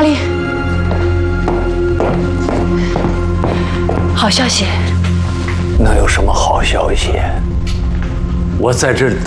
阿丽，好消息。 那有什么好消息？我在这儿